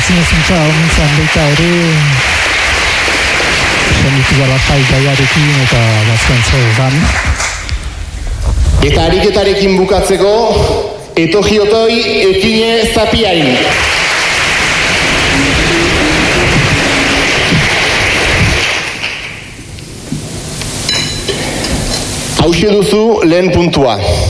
zinezintza honintzen baita ere sonitu gara gaiarekin eta bazken zeugan. Eta ariketarekin bukatzeko, etogiotoi ekine zapiain. Hauxe duzu lehen puntua.